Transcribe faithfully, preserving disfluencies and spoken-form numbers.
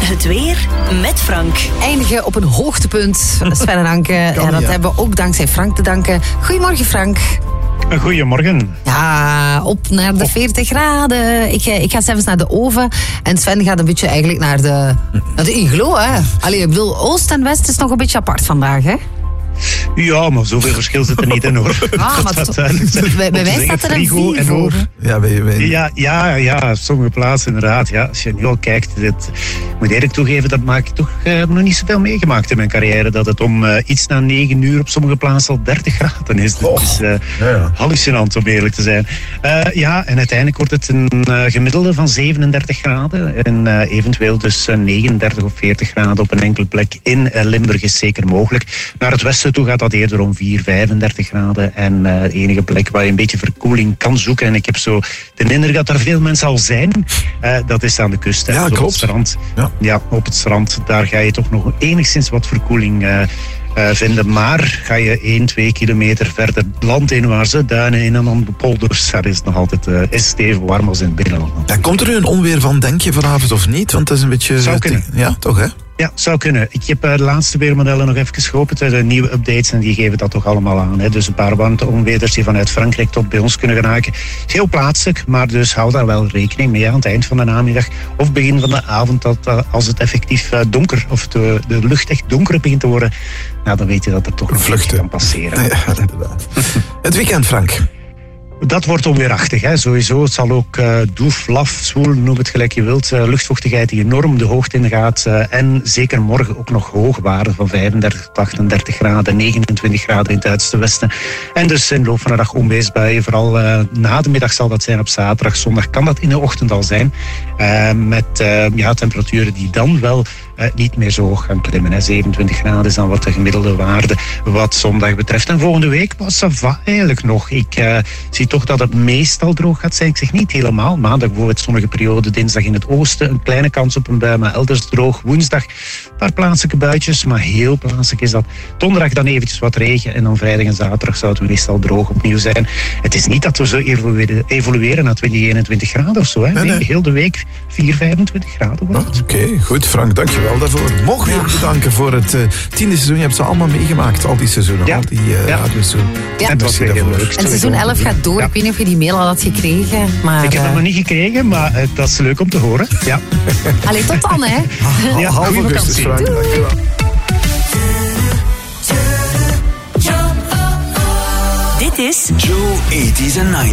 Het weer met Frank. Eindigen op een hoogtepunt, Sven en Anke. Ja, dat ja. hebben we ook dankzij Frank te danken. Goedemorgen, Frank. Goedemorgen. Ja, op naar de veertig graden. Ik, ik ga zelfs naar de oven. En Sven gaat een beetje eigenlijk naar de, naar de iglo, hè. Allee, ik bedoel, oost en west is nog een beetje apart vandaag, hè. Ja, maar zoveel verschil zit er niet in, hoor. Ah, maar Dat, to- uh, bij, bij mij staat er een frigo vier en voor. oven. Ja, wij, wij, Ja, ja, ja, sommige plaatsen inderdaad. Ja. Als je nu al kijkt, dit, ik moet eerlijk toegeven, dat maak ik toch uh, nog niet zoveel meegemaakt in mijn carrière. Dat het om uh, iets na negen uur op sommige plaatsen al dertig graden is. Dat Oh. is uh, Ja, ja. hallucinant, om eerlijk te zijn. Uh, ja, en uiteindelijk wordt het een uh, gemiddelde van zevenendertig graden. En uh, eventueel dus uh, negenendertig of veertig graden op een enkele plek in uh, Limburg is zeker mogelijk. Naar het westen toe gaat dat eerder om vier, vijfendertig graden. En uh, de enige plek waar je een beetje verkoeling kan zoeken, en ik heb zo de indruk dat er veel mensen al zijn, uh, dat is aan de kust. Hè. Ja, Zo op klopt. het strand. Ja. Ja, op het strand. Daar ga je toch nog enigszins wat verkoeling uh, uh, vinden. Maar ga je één, twee kilometer verder land inwaarts, duinen in en dan de polders, dat is nog altijd uh, is het even warm als in het binnenland. Ja, komt er nu een onweer van, denk je, vanavond of niet? Want dat is een beetje... Zou kunnen. Ja, toch, hè? Ja, zou kunnen. Ik heb uh, de laatste weermodellen nog even geopend. De nieuwe updates en die geven dat toch allemaal aan. Hè. Dus een paar warmte-onweders die vanuit Frankrijk tot bij ons kunnen geraken. Heel plaatselijk, maar dus hou daar wel rekening mee aan het eind van de namiddag of begin van de avond. Dat, uh, als het effectief uh, donker of de, de lucht echt donker begint te worden, nou, dan weet je dat er toch een vlucht kan passeren. Ja, inderdaad. Het weekend, Frank. Dat wordt onweerachtig, hè. Sowieso. Het zal ook uh, doef, laf, zwoel, noem het gelijk je wilt. Uh, luchtvochtigheid die enorm de hoogte in gaat. Uh, en zeker morgen ook nog hoogwaarden van vijfendertig tot achtendertig graden, negenentwintig graden in het uiterste westen. En dus in de loop van de dag onweersbuien. Vooral uh, na de middag zal dat zijn op zaterdag. Zondag kan dat in de ochtend al zijn. Uh, met uh, ja, temperaturen die dan wel uh, niet meer zo hoog gaan klimmen. Hè. zevenentwintig graden is dan wat de gemiddelde waarde wat zondag betreft. En volgende week was ça va eigenlijk nog. Ik uh, zie toch dat het meestal droog gaat zijn. Ik zeg niet helemaal. Maandag bijvoorbeeld zonnige periode. Dinsdag in het oosten een kleine kans op een bui, maar elders droog. Woensdag een paar plaatselijke buitjes, maar heel plaatselijk is dat. Donderdag dan eventjes wat regen en dan vrijdag en zaterdag zou het meestal droog opnieuw zijn. Het is niet dat we zo evolueren, evolueren naar twintig, eenentwintig graden of zo. Hè. Nee, Nee, nee. heel de week vier, vijfentwintig graden wordt het. Oké, okay, goed, Frank, dankjewel daarvoor. Mogen we je ook bedanken voor het uh, tiende seizoen. Je hebt ze allemaal meegemaakt, al die seizoenen. Ja. Al die uh, Ja. radioseizoenen. Ja. En het was weer heel leuk. En seizoen elf gaat door. Ja. Ik weet niet of je die mail al had gekregen. Maar, Ik heb dat uh, nog niet gekregen, maar uh, dat is leuk om te horen. Ja. allee, tot dan, hè. Ja, Half goeie augustus, vakantie. Frank, dankjewel. Dit is Joe eighties and nineties.